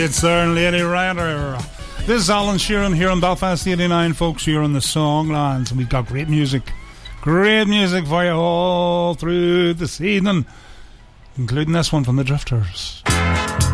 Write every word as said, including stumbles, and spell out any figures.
It's there, Lady Rider. This is Alan Sheeran here on Belfast eighty-nine, folks. You're on the Songlands, and we've got great music. Great music for you all through this evening, including this one from the Drifters.